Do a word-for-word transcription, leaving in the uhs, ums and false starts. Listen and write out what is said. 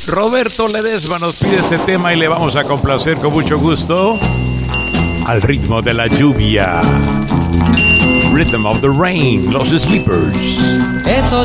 Roberto Ledesma nos pide este tema y le vamos a complacer con mucho gusto al ritmo de la lluvia. Rhythm of the Rain, los Sleepers. Esos